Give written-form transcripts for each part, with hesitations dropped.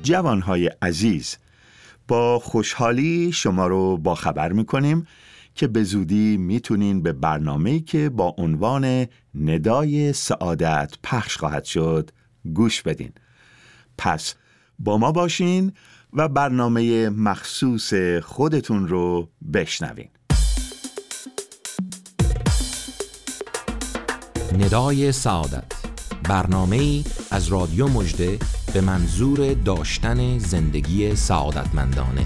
جوانهای عزیز، با خوشحالی شما رو با خبر میکنیم که به زودی میتونین به برنامه‌ای که با عنوان ندای سعادت پخش خواهد شد گوش بدین. پس با ما باشین و برنامه مخصوص خودتون رو بشنوین. ندای سعادت، برنامه‌ای از رادیو مژده به منظور داشتن زندگی سعادتمندانه.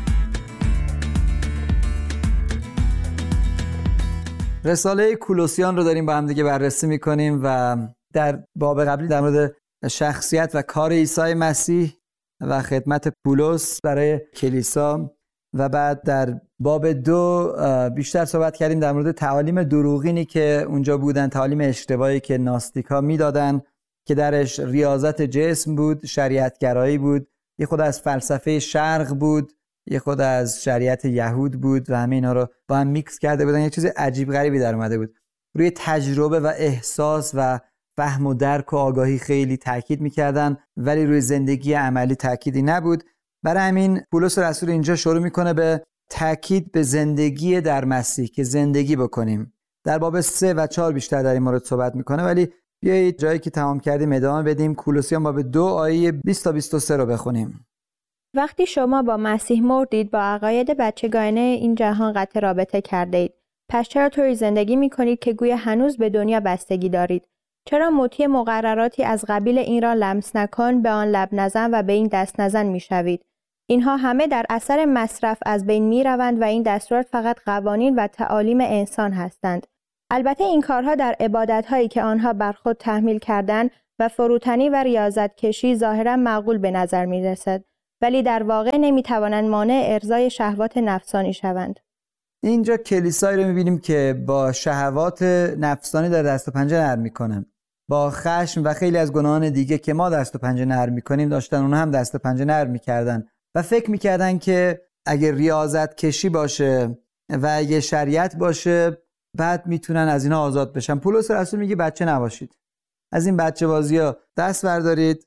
رساله کولوسیان رو داریم با هم دیگه بررسی می‌کنیم و در باب قبلی در مورد شخصیت و کار عیسی مسیح و خدمت پولس برای کلیسا و بعد در باب 2 بیشتر صحبت کردیم در مورد تعالیم دروغینی که اونجا بودن، تعالیم اشتباهی که ناستیکا میدادن که درش ریاضت جسم بود، شریعتگرایی بود، یه خود از فلسفه شرق بود، یه خود از شریعت یهود بود و همه اینا رو با هم میکس کرده بودن. یه چیز عجیب غریبی در اومده بود. روی تجربه و احساس و فهم و درک و آگاهی خیلی تاکید میکردن ولی روی زندگی عملی تاکیدی نبود. برای همین پولس رسول اینجا شروع میکنه به تاکید به زندگی در مسیح که زندگی بکنیم. در باب 3 و 4 بیشتر در این مورد صحبت میکنه، ولی بیایید جایی که تمام کردیم ادامه بدیم. کولوسیان باب 2 آیه 20 تا 23 رو بخونیم. وقتی شما با مسیح مردید، با عقاید بچگانه این جهان قطع رابطه کردید. پس چرا طوری زندگی میکنید که گویا هنوز به دنیا بستگی دارید؟ چرا مطیع مقرراتی از قبیل این را لمس نکن، به آن لب نزن و به این دست نزن میشوید؟ اینها همه در اثر مصرف از بین میروند و این دستورات فقط قوانین و تعالیم انسان هستند. البته این کارها در عبادت‌هایی که آنها بر خود تحمیل کردند و فروتنی و ریاضت کشی ظاهراً معقول به نظر میرسد، ولی در واقع نمیتوانند مانع ارضای شهوات نفسانی شوند. اینجا کلیسایی رو میبینیم که با شهوات نفسانی در دست و پنجه نرم میکنن، با خشم و خیلی از گناهان دیگه که ما دست و پنجه نرم میکنیم داشتن اونها هم دست و پنجه نرم میکردن و فکر میکردن که اگه ریاضت کشی باشه و اگه شریعت باشه بعد میتونن از اینا آزاد بشن. پولس رسول میگه بچه نباشید، از این بچه بازی ها دست بردارید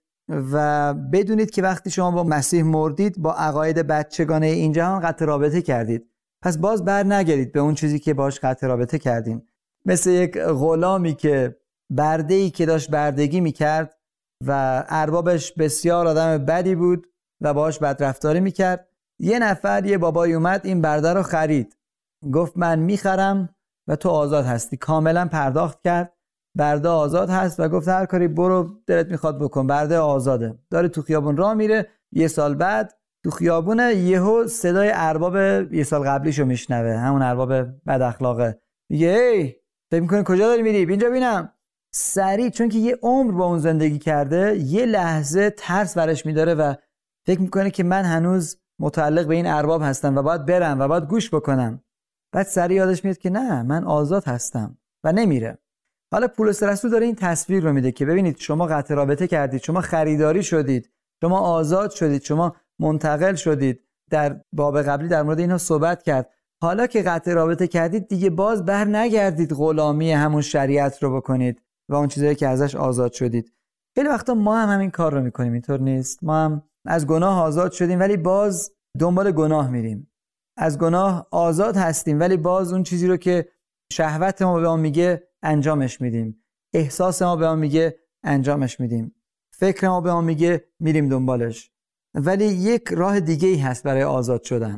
و بدونید که وقتی شما با مسیح مردید با عقاید بچگانه این جهان قطع رابطه کردید، پس باز بر نگردید به اون چیزی که باش قطع رابطه کردین. مثل یک غلامی که برده‌ای که داشت بردگی میکرد و اربابش بسیار آدم بدی بود و باش بدرفتاری میکرد. یه نفر، یه بابایی اومد این برده رو خرید، گفت من میخرم و تو آزاد هستی. کاملا پرداخت کرد، برده آزاد هست و گفت هر کاری برو دلت میخواد بکن، برده آزاده. داره تو خیابون راه میره، یه سال بعد تو خیابونه یهو صدای ارباب یه سال قبلیشو میشنوه، همون ارباب بد اخلاقه. میگه هی فکر میکنی کجا داری میری؟ اینجا ببینم. سریع، چون که یه عمر با اون زندگی کرده، یه لحظه ترس برش میداره و فکر میکنه که من هنوز متعلق به این ارباب هستم و باید برم و باید گوش بکنم. بعد سریع یادش میاد که نه، من آزاد هستم و نمیره. حالا پولس رسول داره این تصویر رو میده که ببینید شما قطع رابطه کردید، شما خریداری شدید، شما آزاد شدید، شما منتقل شدید. در باب قبلی در مورد اینها صحبت کرد. حالا که قطع رابطه کردید دیگه باز بر نگردید غلامی همون شریعت رو بکنید و اون چیزایی که ازش آزاد شدید. خیلی وقتا ما هم همین کار رو میکنیم، اینطور نیست؟ ما هم از گناه آزاد شدیم ولی باز دنبال گناه میریم. از گناه آزاد هستیم ولی باز اون چیزی رو که شهوت ما به ما میگه انجامش میدیم، احساس ما به ما میگه انجامش میدیم، فکر ما به ما میگه میریم دنبالش. ولی یک راه دیگه ای هست برای آزاد شدن.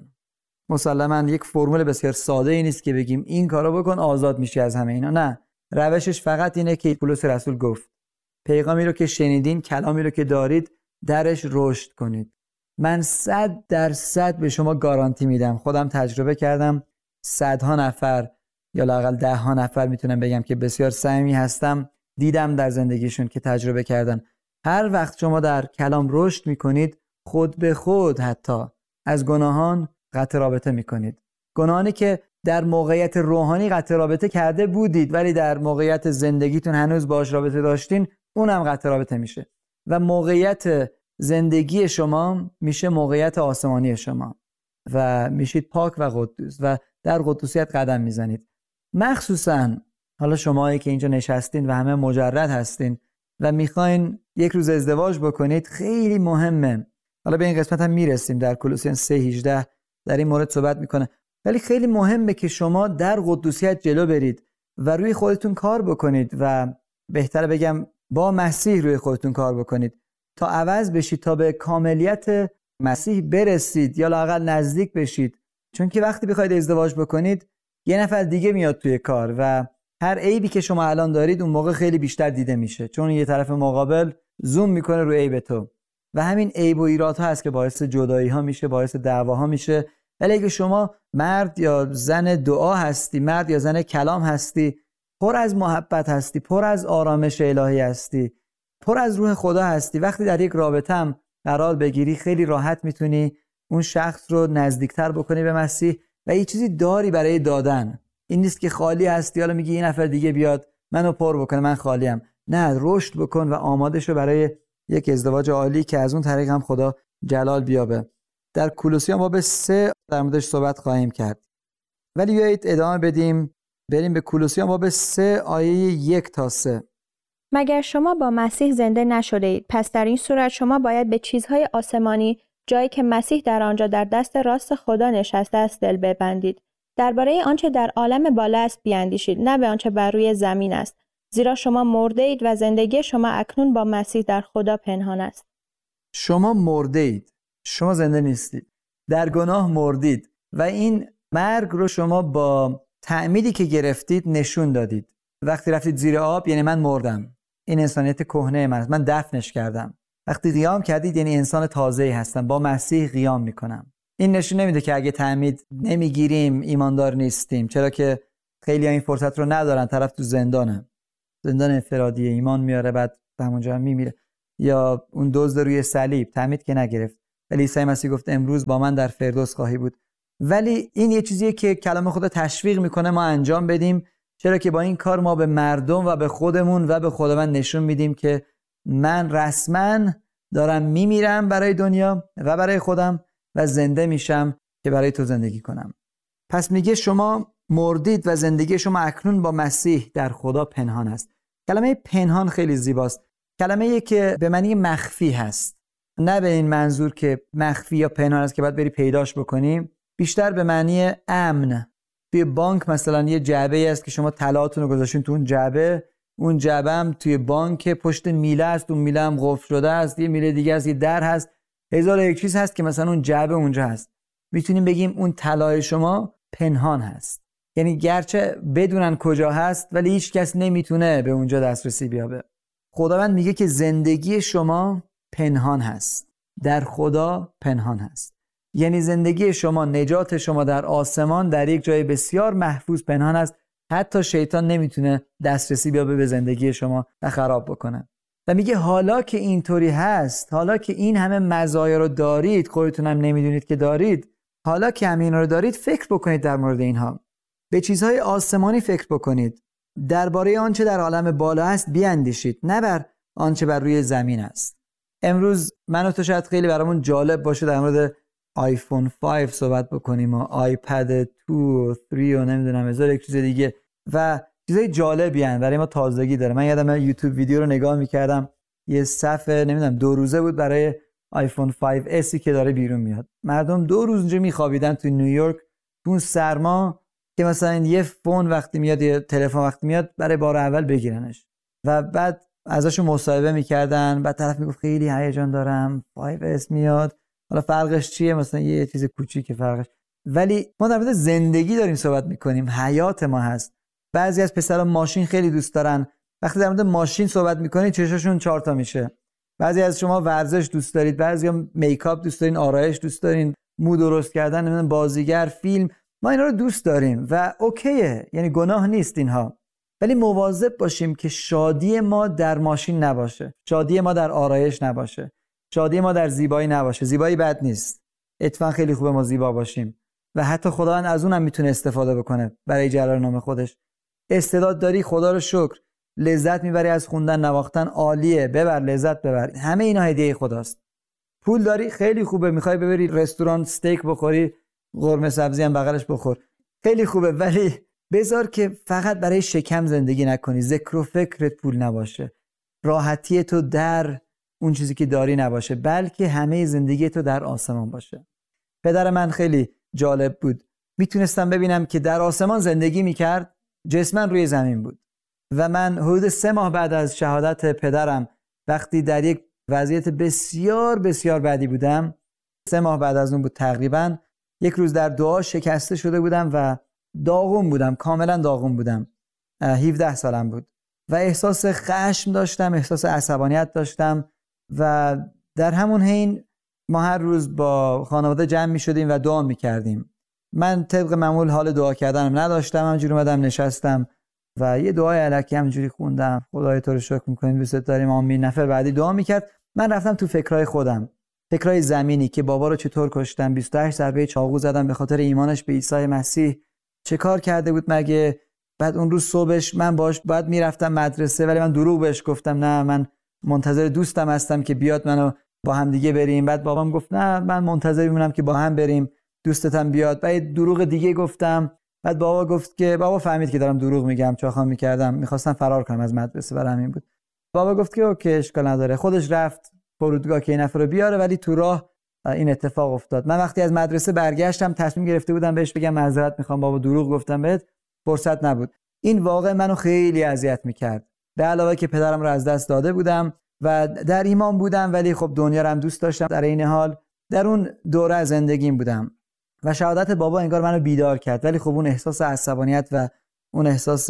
مسلماً یک فرمول بسیار ساده ای نیست که بگیم این کارو بکن آزاد میشی از همه اینا. نه، روشش فقط اینه که پولس رسول گفت پیغامی رو که شنیدین، کلامی رو که دارید درش رشد کنید. من 100% به شما گارانتی میدم، خودم تجربه کردم، صدها نفر یا لااقل 10 نفر میتونم بگم که بسیار صمیمی هستم، دیدم در زندگیشون که تجربه کردن. هر وقت شما در کلام رشد میکنید، خود به خود حتی از گناهان قطع رابطه میکنید. گناهانی که در موقعیت روحانی قطع رابطه کرده بودید ولی در موقعیت زندگیتون هنوز باهاش رابطه داشتین، اونم قطع رابطه میشه و موقعیت زندگی شما میشه موقعیت آسمانی شما و میشید پاک و قدوس و در قدوسیت قدم میزنید. مخصوصا حالا شماهایی که اینجا نشستین و همه مجرد هستین و میخواین یک روز ازدواج بکنید، خیلی مهمه. حالا به این قسمت هم میرسیم، در کولوسیان 3:18 در این مورد صحبت میکنه. ولی خیلی مهمه که شما در قدوسیت جلو برید و روی خودتون کار بکنید و بهتره بگم با مسیح روی خودتون کار بکنید تا عوض بشید، تا به کاملیت مسیح برسید یا لااقل نزدیک بشید. چون که وقتی بخواید ازدواج بکنید یه نفر دیگه میاد توی کار و هر عیبی که شما الان دارید اون موقع خیلی بیشتر دیده میشه، چون یه طرف مقابل زوم میکنه روی عیب تو و همین عیب و ایرادها هست که باعث جدایی ها میشه، باعث دعواها میشه. ولی اگه شما مرد یا زن دعا هستی، مرد یا زن کلام هستی، پر از محبت هستی، پر از آرامش الهی هستی، پر از روح خدا هستی، وقتی در یک رابطه هم قرار بگیری خیلی راحت میتونی اون شخص رو نزدیکتر بکنی به مسیح و یه چیزی داری برای دادن. این نیست که خالی هستی حالا میگی این نفر دیگه بیاد منو پر بکنه من خالیم. نه، رشد بکن و آماده شو برای یک ازدواج عالی که از اون طریق هم خدا جلال بیابه. در کولوسیان باب 3 در موردش صحبت خواهیم کرد. ولی بیایید ادامه بدیم، بریم به کولوسیان باب 3 آیه 1 تا 3. مگر شما با مسیح زنده نشده اید؟ پس در این صورت شما باید به چیزهای آسمانی، جایی که مسیح در آنجا در دست راست خدا نشسته است، دل ببندید. درباره آنچه در عالم بالا است بیاندیشید، نه به آنچه بر روی زمین است. زیرا شما مرده اید و زندگی شما اکنون با مسیح در خدا پنهان است. شما مرده اید، شما زنده نیستید، در گناه مردید و این مرگ رو شما با تعمیدی که گرفتید نشون دادید. وقتی رفتید زیر آب یعنی من مردم، این انسانیت کهنه من است، من دفنش کردم. وقتی قیام کردید یعنی انسان تازه‌ای هستم، با مسیح قیام میکنم. این نشون نمیده که اگه تعمید نمیگیریم ایماندار نیستیم، چرا که خیلی این فرصت رو ندارن. طرف تو زندان انفرادی ایمان میاره بعد همونجا هم میمیره. یا اون دزد روی صلیب تعمید که نگرفت ولی عیسی مسیح گفت امروز با من در فردوس خواهی بود. ولی این یه چیزیه که کلام خدا تشویق میکنه ما انجام بدیم، چرا که با این کار ما به مردم و به خودمون و به خداوند نشون میدیم که من رسما دارم میمیرم برای دنیا و برای خودم و زنده میشم که برای تو زندگی کنم. پس میگه شما مردید و زندگی شما اکنون با مسیح در خدا پنهان است. کلمه پنهان خیلی زیباست. کلمه‌ای که به معنی مخفی هست، نه به این منظور که مخفی یا پنهان است که باید بری پیداش بکنیم، بیشتر به معنی امن. توی بانک مثلا یه جعبه است که شما طلاهاتون رو گذاشتین تو اون جعبه، اون جعبه هم توی بانک پشت میله است، اون میله هم قفل شده است، یه میله دیگه است، یه در هست، هزار یک چیز هست که مثلا اون جعبه اونجا هست. میتونیم بگیم اون طلای شما پنهان هست، یعنی گرچه بدونن کجا هست ولی هیچ کس نمیتونه به اونجا دسترسی بیابه. خداوند میگه که زندگی شما پنهان هست، در خدا پنهان هست. یعنی زندگی شما، نجات شما در آسمان در یک جای بسیار محفوظ پنهان است. حتی شیطان نمیتونه دسترسی بیابه به زندگی شما و خراب بکنه. و میگه حالا که اینطوری هست، حالا که این همه مزایا رو دارید، خودتون هم نمیدونید که دارید، حالا که همین رو دارید، فکر بکنید در مورد اینها. به چیزهای آسمانی فکر بکنید. درباره آنچه در عالم بالا است بیاندیشید، نه بر آنچه بر روی زمین است. امروز من و تو شاید خیلی برامون جالب باشه در مورد آیفون 5 صحبت بکنیم و آیپد 2 و 3 و نمیدونم هزار یک چیز دیگه و چیزای جالبی ان، برای ما تازگی داره. من یادم یوتیوب ویدیو رو نگاه میکردم، یه صفحه نمیدونم 2 روزه بود برای آیفون 5S که داره بیرون میاد. مردم 2 روز اونجا میخوابیدن تو نیویورک تو اون سرما که مثلا یه فون وقتی میاد، یه تلفن وقتی میاد برای بار اول بگیرنش و بعد ازشون مصاحبه میکردن. بعد طرف میگفت خیلی هیجان دارم 5S میاد، حالا فرقش چیه؟ مثلا یه چیز کوچیکه فرقش. ولی ما در مورد زندگی داریم صحبت میکنیم، حیات ما هست. بعضی از پسرا ماشین خیلی دوست دارن، وقتی در مورد ماشین صحبت میکنید چشاشون 4 تا میشه. بعضی از شما ورزش دوست دارید، بعضیا میکاپ دوست دارین، آرایش دوست دارین، مو درست کردن، نمیدونم بازیگر، فیلم. ما اینا رو دوست داریم و اوکیه، یعنی گناه نیست اینها. ولی مواظب باشیم که شادی ما در ماشین نباشه، شادی ما در آرایش نباشه، شادی ما در زیبایی نباشه. زیبایی بد نیست، اتفاقا خیلی خوبه ما زیبا باشیم و حتی خداوند از اونم میتونه استفاده بکنه برای جلال نام خودش. استعداد داری، خدا رو شکر. لذت میبری از خوندن، نواختن، عالیه، ببر لذت ببر. همه اینا هدیه خداست. پول داری، خیلی خوبه، میخوای ببری رستوران استیک بخوری، قرمه سبزی هم بغلش بخور، خیلی خوبه. ولی بذار که فقط برای شکم زندگی نکنی، ذکر و فکرت پول نباشه. راحتی تو در اون چیزی که داری نباشه، بلکه همه زندگی تو در آسمان باشه. پدر من خیلی جالب بود. میتونستم ببینم که در آسمان زندگی میکرد، جسمن روی زمین بود. و من حدود 3 ماه بعد از شهادت پدرم، وقتی در یک وضعیت بسیار بسیار بدی بودم، 3 ماه بعد از اون بود تقریبا، یک روز در دعا شکسته شده بودم و داغون بودم، کاملا داغون بودم. 17 سالم بود و احساس خشم داشتم، احساس عصبانیت داشتم و در همون حین ما هر روز با خانواده جمع می شدیم و دعا می کردیم. من طبق معمول حال دعا کردنم نداشتم، همینجوری اومدم نشستم و یه دعای الکی همینجوری خوندم. خدای تو رو شکر می‌کنیم، دوست داریم، آمین. نفر بعدی دعا میکرد. من رفتم تو فکرای خودم، فکرای زمینی که بابا رو چطور کشتم، 28 ضربه چاقو زدم به خاطر ایمانش به عیسی مسیح، چه کار کرده بود مگه. بعد اون روز صبحش من باش باید میرفتم مدرسه، ولی من دروغ بهش گفتم، نه من منتظر دوستم هستم که بیاد منو با هم دیگه بریم. بعد بابام گفت نه من منتظر میمونم که با هم بریم، دوستتم بیاد. بعد دروغ دیگه گفتم. بعد بابا گفت که بابا فهمید که دارم دروغ میگم، چاخام میکردم، میخواستم فرار کنم از مدرسه، برای همین بود. بابا گفت که اوکی اشکال نداره. خودش رفت فرودگاه که این نفر رو بیاره، ولی تو راه این اتفاق افتاد. من وقتی از مدرسه برگشتم تصمیم گرفته بودم بهش بگم معذرت میخوام بابا، دروغ گفتم بهت، فرصت نبود. این واقعا منو خیلی اذیت میکرد، به علاوه که پدرم رو از دست داده بودم و در ایمان بودم، ولی خب دنیا رو هم دوست داشتم. در این حال در اون دوره از زندگیم بودم و شهادت بابا انگار منو بیدار کرد، ولی خب اون احساس عصبانیت و اون احساس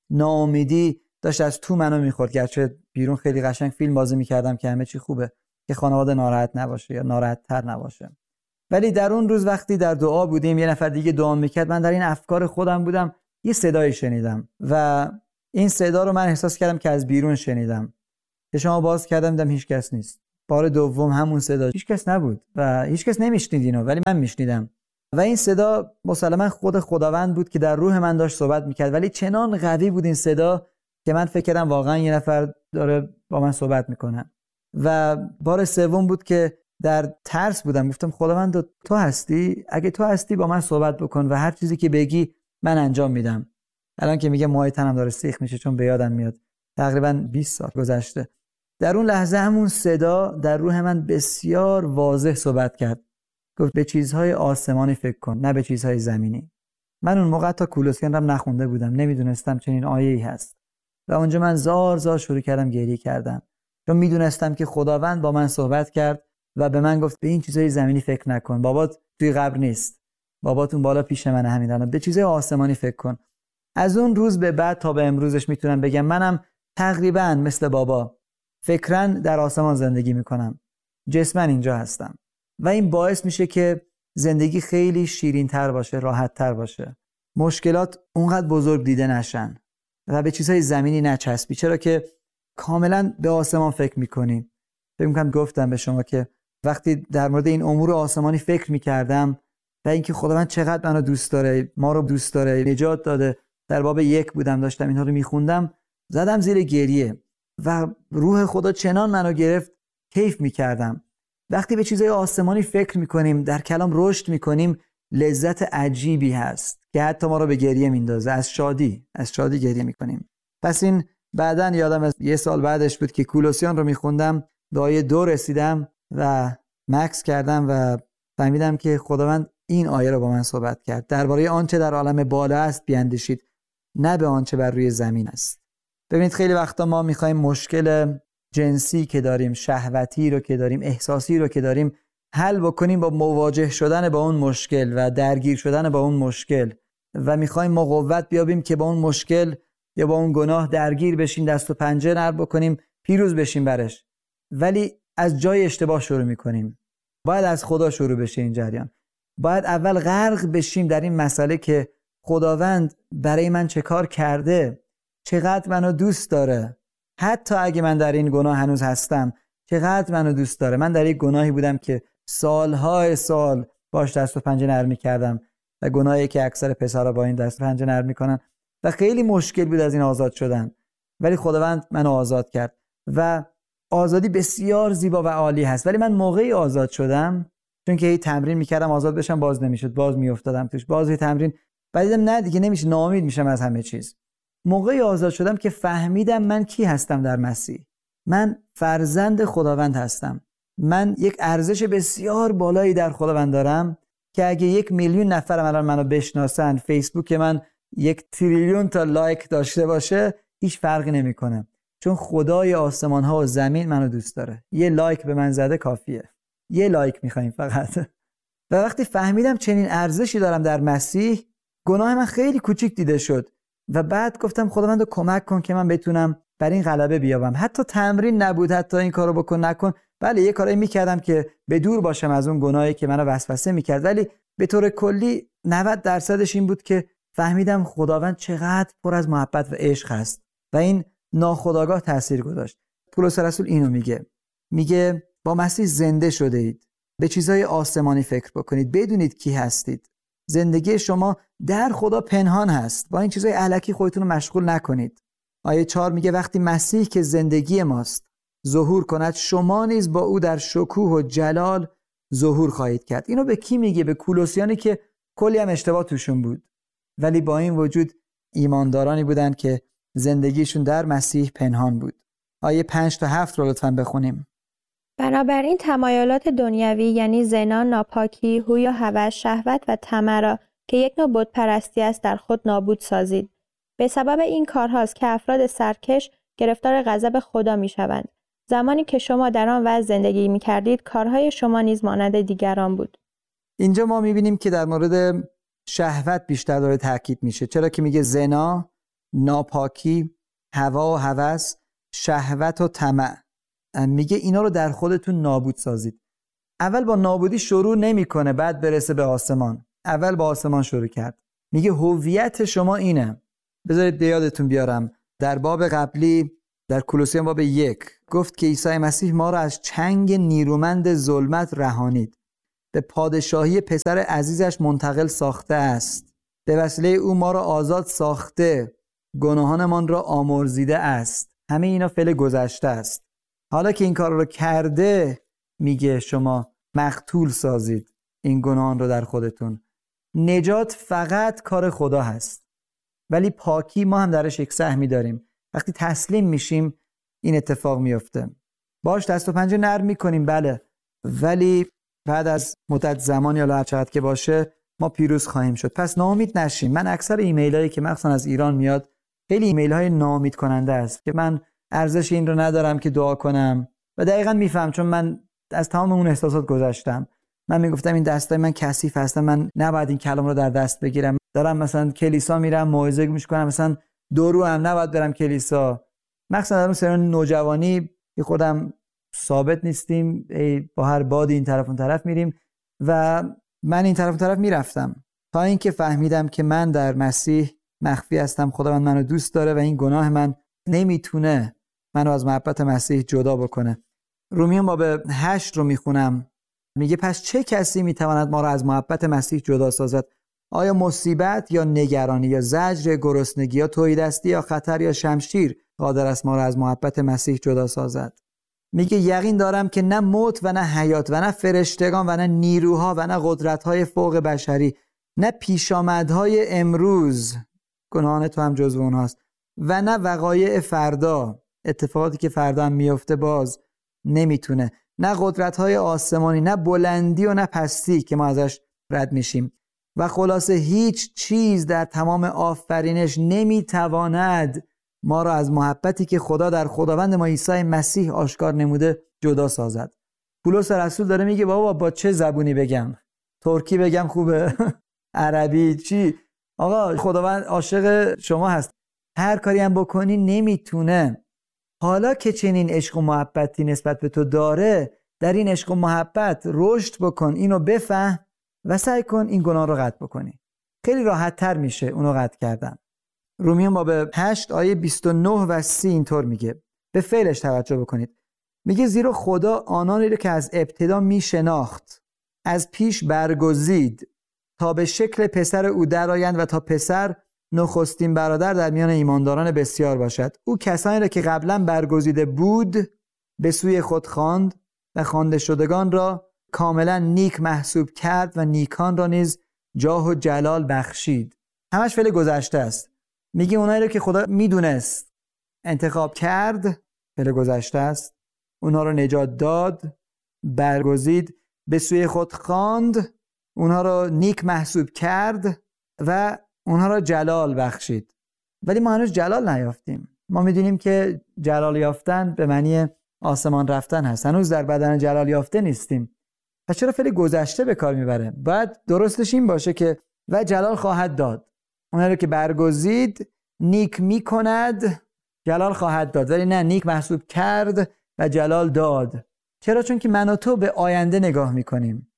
ناامیدی داشت از تو منو میخورد. گرچه بیرون خیلی قشنگ فیلم بازی میکردم که همه چی خوبه، که خانواده ناراحت نباشه یا ناراحت تر نباشه، ولی در اون روز وقتی در دعا بودیم، یه نفر دیگه دعا میکرد، من در این افکار خودم بودم، یه صدایی شنیدم و این صدا رو من احساس کردم که از بیرون شنیدم. چشمو باز کردم دیدم هیچ کس نیست. بار دوم همون صدا، هیچ کس نبود و هیچ کس نمیشنید اینو، ولی من میشنیدم. و این صدا مسلماً خود خداوند بود که در روح من داشت صحبت میکرد، ولی چنان قوی بود این صدا که من فکر کردم واقعا یه نفر داره با من صحبت میکنه. و بار سوم بود که در ترس بودم، گفتم خداوند تو هستی؟ اگه تو هستی با من صحبت بکن و هر چیزی که بگی من انجام میدم. الان که میگه موهای تنم داره سیخ میشه چون به یادم میاد تقریبا 20 سال گذشته. در اون لحظه همون صدا در روح من بسیار واضح صحبت کرد، گفت به چیزهای آسمانی فکر کن نه به چیزهای زمینی. من اون موقع تا کولوسیان رو نخونده بودم، نمیدونستم چنین آیه‌ای هست و اونجا من زار زار شروع کردم گریه کردن، چون میدونستم که خداوند با من صحبت کرد و به من گفت به این چیزهای زمینی فکر نکن، بابات توی قبر نیست، باباتون بالا پیش منه، همین الان به چیزهای آسمانی فکر کن. از اون روز به بعد تا به امروزش میتونم بگم منم تقریبا مثل بابا فکراً در آسمان زندگی میکنم، جسماً اینجا هستم و این باعث میشه که زندگی خیلی شیرین‌تر باشه، راحت‌تر باشه، مشکلات اونقدر بزرگ دیده نشن و به چیزهای زمینی نچسبی، چرا که کاملا به آسمان فکر میکنیم. فکر میکنم گفتم به شما که وقتی در مورد این امور آسمانی فکر میکردم و اینکه خداوند چقدر منو دوست داره، ما رو دوست داره، نجات داده، در باب 1 بودم داشتم اینها رو میخوندم، زدم زیر گریه و روح خدا چنان منو گرفت، کیف میکردم. وقتی به چیزهای آسمانی فکر میکنیم، در کلام رشد میکنیم، لذت عجیبی هست که حتی ما رو به گریه میندازه، از شادی گریه میکنیم. پس این بعدن یادم از 1 سال بعدش بود که کولوسیان رو میخوندم، به آیه 2 رسیدم و مکث کردم و فهمیدم که خداوند این آیه رو با من صحبت کرد، درباره آنچه در عالم بالا است بیاندیشید، نه به آنچه بر روی زمین است. ببینید خیلی وقتا ما میخوایم مشکل جنسی که داریم، شهوتی رو که داریم، احساسی رو که داریم حل بکنیم با مواجه شدن با اون مشکل و درگیر شدن با اون مشکل و میخوایم ما قوت بیابیم که با اون مشکل یا با اون گناه درگیر بشیم، دست و پنجه نرم بکنیم، پیروز بشیم برش. ولی از جای اشتباه شروع میکنیم. باید از خدا شروع بشه این جریان. باید اول غرق بشیم در این مسئله که خداوند برای من چه کار کرده، چقدر منو دوست داره، حتی اگه من در این گناه هنوز هستم چقدر منو دوست داره. من در یک گناهی بودم که سالهای سال باش دست و پنجه نرم می‌کردم و گناهی که اکثر پسرها با این دست و پنجه نرم می‌کنن و خیلی مشکل بود از این آزاد شدن، ولی خداوند منو آزاد کرد و آزادی بسیار زیبا و عالی هست. ولی من موقعی آزاد شدم چون که هی تمرین می‌کردم آزاد بشم، باز نمی‌شد، باز می‌افتادم توش، باز هی تمرین، بعد دیدم نه دیگه نمیشه، ناامید میشم از همه چیز. موقعی آزاد شدم که فهمیدم من کی هستم در مسیح. من فرزند خداوند هستم. من یک ارزش بسیار بالایی در خداوند دارم که اگه 1 میلیون نفر الان منو بشناسن، فیسبوک من 1 تریلیون تا لایک داشته باشه، هیچ فرقی نمیکنه، چون خدای آسمان ها و زمین منو دوست داره. یه لایک به من زده کافیه. یه لایک میخوایم فقط. و وقتی فهمیدم چنین ارزشی دارم در مسیح، گناه من خیلی کوچیک دیده شد و بعد گفتم خداوند کمک کن که من بتونم بر این غلبه بیابم. حتی تمرین نبود، حتی این کارو بکن نکن. بله یه کارایی میکردم که به دور باشم از اون گناهی که منو وسوسه میکرد، ولی به طور کلی 90% این بود که فهمیدم خداوند چقدر پر از محبت و عشق هست و این ناخودآگاه تاثیر گذاشت. پولس رسول اینو میگه با مسیح زنده شده اید. به چیزهای آسمانی فکر بکنید، بدونید کی هستید. زندگی شما در خدا پنهان هست. با این چیزهای الکی خودتون رو مشغول نکنید. آیه 4 میگه وقتی مسیح که زندگی ماست ظهور کند، شما نیز با او در شکوه و جلال ظهور خواهید کرد. اینو به کی میگه؟ به کولوسیانی که کلی هم اشتباه توشون بود، ولی با این وجود ایماندارانی بودن که زندگیشون در مسیح پنهان بود. آیه 5 تا 7 رو لطفاً بخونیم. بنابراین تمایلات دنیوی یعنی زنا، ناپاکی، هوی و هوس، شهوت و طمع را که یک نوع بت پرستی است در خود نابود سازید. به سبب این کارهاست که افراد سرکش گرفتار غضب خدا میشوند. زمانی که شما در آن وضع زندگی می‌کردید، کارهای شما نیز مانند دیگران بود. اینجا ما می‌بینیم که در مورد شهوت بیشتر داره تاکید میشه، چرا که میگه زنا، ناپاکی، هوا و هوس، شهوت و طمع. میگه اینا رو در خودتون نابود سازید. اول با نابودی شروع نمیکنه بعد برسه به آسمان. اول با آسمان شروع کرد. میگه هویت شما اینه. بذارید یادتون بیارم در باب قبلی در کولوسیان باب 1 گفت که عیسی مسیح ما را از چنگ نیرومند ظلمت رهانید، به پادشاهی پسر عزیزش منتقل ساخته است. به وسیله او ما را آزاد ساخته، گناهانمان را آمرزیده است. همه اینا فعل گذشته است. حالا که این کار رو کرده، میگه شما مقتول سازید این گناهان رو در خودتون. نجات فقط کار خدا هست، ولی پاکی ما هم درش یک سهمی داریم. وقتی تسلیم میشیم این اتفاق میفته. باش دست و پنجه نرم میکنیم بله، ولی بعد از مدت زمانی یا هر چقدر که باشه ما پیروز خواهیم شد. پس ناامید نشیم. من اکثر ایمیلایی که مخصوصا از ایران میاد خیلی ایمیل های ناامید کننده است که من ارزش این رو ندارم که دعا کنم و دقیقاً میفهم، چون من از تمام اون احساسات گذشتم. من میگفتم این دستای من کثیف هستن، من نباید این کلام رو در دست بگیرم. دارم مثلا کلیسا میرم موعظه گوش کنم، مثلا دورو هم نباید برم کلیسا. مخصوصا در اون سن نوجوانی خودم ثابت نیستیم، با هر بادی این طرف اون طرف میریم و من این طرف اون طرف میرفتم تا اینکه فهمیدم که من در مسیح مخفی هستم. خداوند منو دوست داره و این گناه من نمیتونه منو از محبت مسیح جدا بکنه. رومیان باب 8 رو میخونم. میگه پس چه کسی میتواند ما رو از محبت مسیح جدا سازد؟ آیا مصیبت یا نگرانی یا زجر، گرسنگی یا تهیدستی یا خطر یا شمشیر قادر است ما رو از محبت مسیح جدا سازد؟ میگه یقین دارم که نه موت و نه حیات و نه فرشتگان و نه نیروها و نه قدرت‌های فوق بشری، نه پیشامدهای امروز، گناهان تو هم جزو اونهاست، و نه وقایع فردا، اتفاقاتی که فردا هم میفته باز نمیتونه، نه قدرت‌های آسمانی، نه بلندی و نه پستی که ما ازش رد میشیم، و خلاصه هیچ چیز در تمام آفرینش نمیتواند ما را از محبتی که خدا در خداوند ما عیسی مسیح آشکار نموده جدا سازد. پولس رسول داره میگه بابا با چه زبونی بگم؟ ترکی بگم خوبه؟ عربی چی؟ آقا خداوند عاشق شما هست، هر کاری هم بکنی نمیتونه. حالا که چنین عشق و محبتی نسبت به تو داره، در این عشق و محبت رشد بکن، اینو بفهم و سعی کن این گناه رو قطع بکنی. خیلی راحت تر میشه اونو قطع کردن. رومیان باب 8 آیه 29 و 30 اینطور میگه، به فعلش توجه بکنید. میگه زیرا خدا آنانی رو که از ابتدا میشناخت از پیش برگزید تا به شکل پسر او درآیند و تا پسر نخستین برادر در میان ایمانداران بسیار باشد. او کسانی را که قبلا برگزیده بود به سوی خود خواند و خوانده شدگان را کاملا نیک محسوب کرد و نیکان را نیز جاه و جلال بخشید. همش فعل گذشته است. میگه اونایی رو که خدا میدونست انتخاب کرد فعل گذشته است. اونها رو نجات داد، برگزید، به سوی خود خواند، اونها رو نیک محسوب کرد و اونها رو جلال بخشید. ولی ما هنوز جلال نیافتیم. ما میدونیم که جلال یافتن به معنی آسمان رفتن هست. هنوز در بدن جلال یافته نیستیم. پس چرا فعل گذشته به کار میبره؟ باید درستش این باشه که و جلال خواهد داد. اونها رو که برگزید، نیک میکند، جلال خواهد داد. ولی نه، نیک محسوب کرد و جلال داد. چرا؟ چون که من و تو به آینده نگاه میکنیم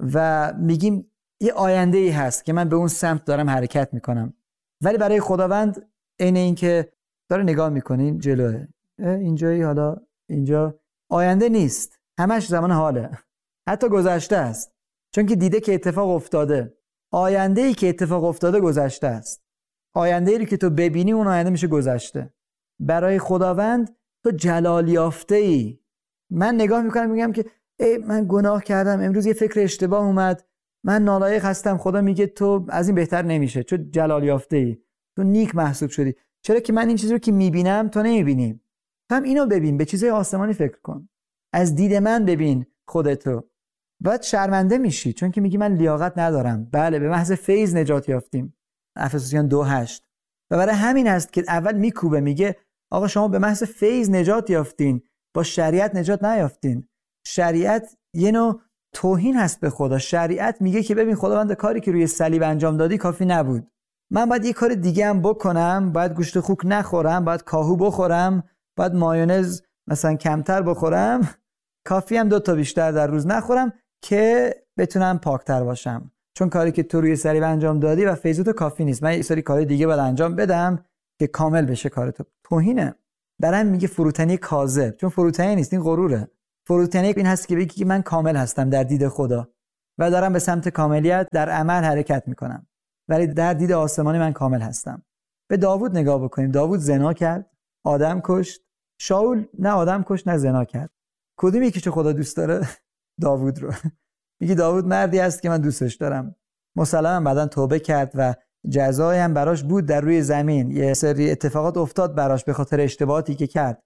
و میگیم یه آینده ای هست که من به اون سمت دارم حرکت میکنم. ولی برای خداوند عین این که داره نگاه میکنین جلوه، اینجایی، حالا اینجا، آینده نیست، همش زمان حاله، حتی گذشته است. چون که دیده که اتفاق افتاده. آینده ای که اتفاق افتاده گذشته است. آینده ای که تو ببینی اون آینده میشه گذشته. برای خداوند تو جلال یافته ای. من نگاه میکنم میگم که من گناه کردم، امروز یه فکر اشتباه اومد، من نالایق هستم. خدا میگه تو از این بهتر نمیشه، چون جلال یافته ای، تو نیک محسوب شدی. چرا که من این چیزی رو که میبینم تو نمیبینی. تو هم اینو ببین، به چیزهای آسمانی فکر کن، از دید من ببین خودتو. بعد شرمنده میشی چون که میگی من لیاقت ندارم. بله، به محض فیض نجات یافتیم، افسوسیان 2:8. و برای همین هست که اول میکوبه، میگه آقا شما به محض فیض نجات یافتین، با شریعت نجات نیافتین. شریعت یه نوع توهین هست به خدا. شریعت میگه که ببین خداوند، کاری که روی صلیب انجام دادی کافی نبود، من باید یه کار دیگه هم بکنم، باید گوشت خوک نخورم، باید کاهو بخورم، باید مایونز مثلا کمتر بخورم، کافی هم 2 تا بیشتر در روز نخورم که بتونم پاکتر باشم. چون کاری که تو روی صلیب انجام دادی و فیض تو کافی نیست، من یه سری کار دیگه باید انجام بدم که کامل بشه کار تو. توهینه. برای همین میگه فروتنی کاذب، چون فروتنی نیست، این غروره. فروتنی این هست که بگی که من کامل هستم در دید خدا و دارم به سمت کاملیت در عمل حرکت میکنم، ولی در دید آسمانی من کامل هستم. به داوود نگاه بکنیم. داوود زنا کرد، آدم کشت. شاول نه آدم کشت نه زنا کرد. کدوم یکیشو خدا دوست داره؟ داوود رو. میگه داوود مردی است که من دوستش دارم. مسلماً بعداً توبه کرد و جزایی هم براش بود در روی زمین. یه سری اتفاقات افتاد براش به خاطر اشتباهاتی که کرد،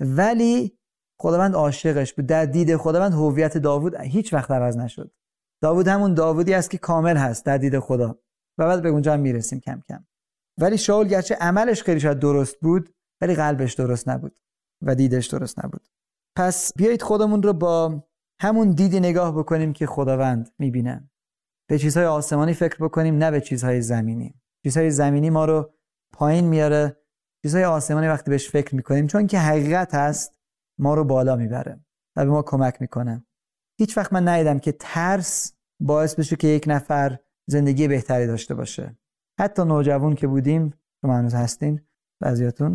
ولی خداوند عاشقش بود. در دید خداوند هویت داوود هیچ وقت عوض نشد. داوود همون داوودی است که کامل هست در دید خدا و بعد به اونجا هم میرسیم کم کم. ولی شاول گرچه عملش خیلی شاید درست بود، ولی قلبش درست نبود و دیدش درست نبود. پس بیایید خودمون رو با همون دیدی نگاه بکنیم که خداوند میبینه. به چیزهای آسمانی فکر بکنیم، نه به چیزهای زمینی. چیزهای زمینی ما رو پایین میاره، چیزهای آسمانی وقتی بهش فکر میکنیم، چون که حقیقت هست، ما رو بالا میبره و به ما کمک میکنه. هیچ وقت من ندیدم که ترس باعث بشه که یک نفر زندگی بهتری داشته باشه. حتی نوجوان که بودیم، شما هنوز هستین بعضیاتون،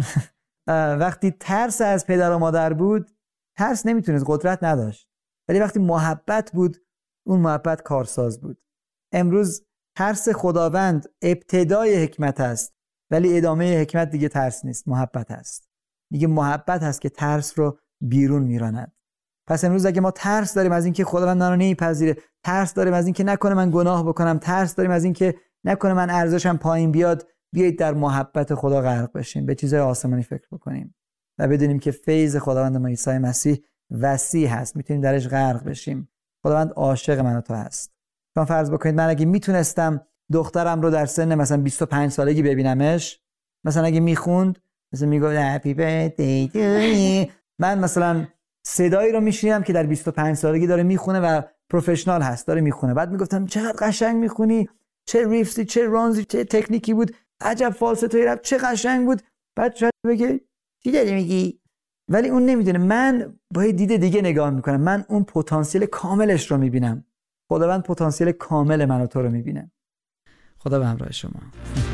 وقتی ترس از پدر و مادر بود، ترس نمیتونست، قدرت نداشت. ولی وقتی محبت بود، اون محبت کارساز بود. امروز ترس خداوند ابتدای حکمت است، ولی ادامه حکمت دیگه ترس نیست، محبت است. دیگه محبت هست که ترس رو بیرون میراند. پس امروز اگه ما ترس داریم از اینکه خداوند منو نمیپذیره، ترس داریم از اینکه نکنه من گناه بکنم، ترس داریم از اینکه نکنه من ارزشم پایین بیاد، بیایید در محبت خدا غرق بشیم، به چیزهای آسمانی فکر بکنیم و بدونیم که فیض خداوند ما عیسی مسیح وسیع هست، میتونیم درش غرق بشیم. خداوند عاشق من و تو هست. شما فرض بکنید من اگه میتونستم دخترم رو در سن مثلا 25 سالگی ببینمش، مثلا اگه میخوند مثلا میگفت هپی برثدی تو می، من مثلا صدایی رو میشنیدم که در 25 سالگی داره میخونه و پروفشنال هست، داره میخونه، بعد میگفتم چقدر قشنگ میخونی، چه ریفسی، چه رانزی، چه تکنیکی بود، عجب فالستوی رفت، چه قشنگ بود. بعد شاید بگه چی داری میگی؟ ولی اون نمیدونه. من با یه دید دیگه نگاه میکنم، من اون پتانسیل کاملش رو میبینم. خداوند پتانسیل کامل من و تو رو میبینه. خدا به همراه شما.